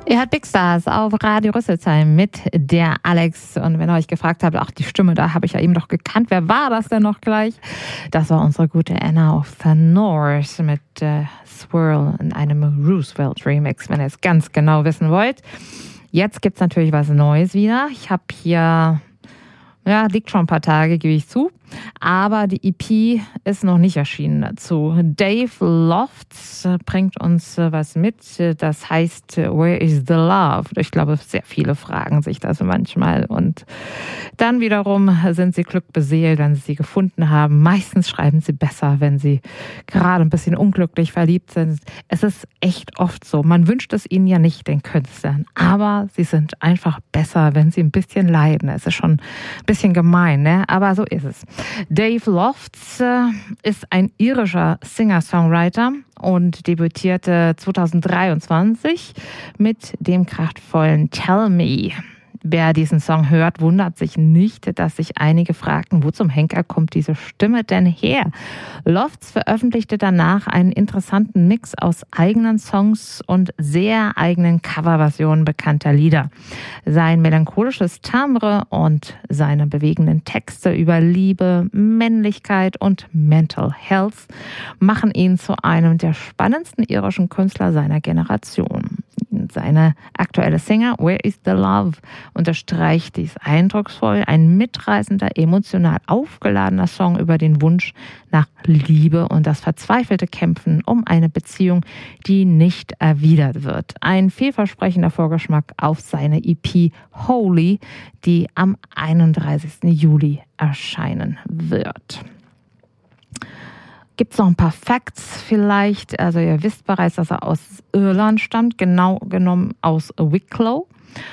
Ihr hört Big Stars auf Radio Rüsselsheim mit der Alex. Und wenn ihr euch gefragt habt, ach, die Stimme, da habe ich ja eben doch gekannt. Wer war das denn noch gleich? Das war unsere gute Anna of the North mit Swirl in einem Roosevelt Remix, wenn ihr es ganz genau wissen wollt. Jetzt gibt's natürlich was Neues wieder. Ich habe hier, liegt schon ein paar Tage, gebe ich zu. Aber die EP ist noch nicht erschienen dazu. Dave Lofts bringt uns was mit. Das heißt, Where is the Love? Ich glaube, sehr viele fragen sich das manchmal. Und dann wiederum sind sie glückbeseelt, wenn sie sie gefunden haben. Meistens schreiben sie besser, wenn sie gerade ein bisschen unglücklich verliebt sind. Es ist echt oft so. Man wünscht es ihnen ja nicht, den Künstlern. Aber sie sind einfach besser, wenn sie ein bisschen leiden. Es ist schon ein bisschen gemein, ne? Aber so ist es. Dave Lofts ist ein irischer Singer-Songwriter und debütierte 2023 mit dem kraftvollen Tell Me. Wer diesen Song hört, wundert sich nicht, dass sich einige fragten, wo zum Henker kommt diese Stimme denn her? Lofts veröffentlichte danach einen interessanten Mix aus eigenen Songs und sehr eigenen Coverversionen bekannter Lieder. Sein melancholisches Timbre und seine bewegenden Texte über Liebe, Männlichkeit und Mental Health machen ihn zu einem der spannendsten irischen Künstler seiner Generation. Seine aktuelle Single Where is the Love unterstreicht dies eindrucksvoll. Ein mitreißender, emotional aufgeladener Song über den Wunsch nach Liebe und das verzweifelte Kämpfen um eine Beziehung, die nicht erwidert wird. Ein vielversprechender Vorgeschmack auf seine EP Holy, die am 31. Juli erscheinen wird. Gibt es noch ein paar Facts vielleicht? Also ihr wisst bereits, dass er aus Irland stammt, genau genommen aus Wicklow.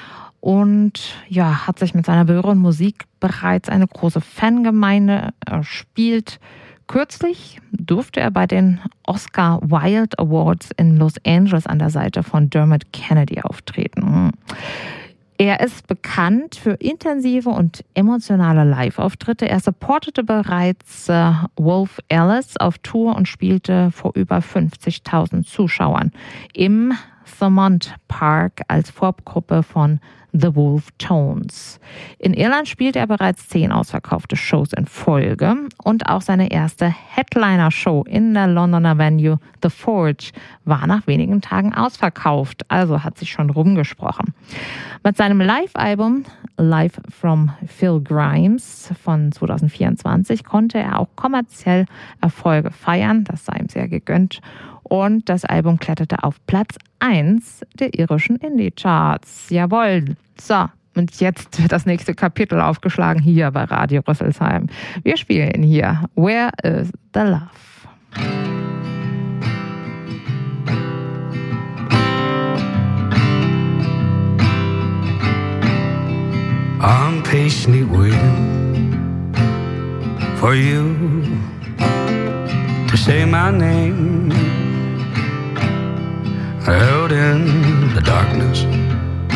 Und ja, hat sich mit seiner berührenden Musik bereits eine große Fangemeinde erspielt. Kürzlich durfte er bei den Oscar Wilde Awards in Los Angeles an der Seite von Dermot Kennedy auftreten. Er ist bekannt für intensive und emotionale Live-Auftritte. Er supportete bereits Wolf Alice auf Tour und spielte vor über 50.000 Zuschauern im Thomond Park als Vorgruppe von The Wolf Tones. In Irland spielte er bereits 10 ausverkaufte Shows in Folge und auch seine erste Headliner-Show in der Londoner Venue The Forge war nach wenigen Tagen ausverkauft, also hat sich schon rumgesprochen. Mit seinem Live-Album Live from Phil Grimes von 2024 konnte er auch kommerziell Erfolge feiern, das sei ihm sehr gegönnt. Und das Album kletterte auf Platz 1 der irischen Indie-Charts. Jawohl. So, und jetzt wird das nächste Kapitel aufgeschlagen hier bei Radio Rüsselsheim. Wir spielen hier Where is the Love? I'm patiently waiting for you to say my name. Out in the darkness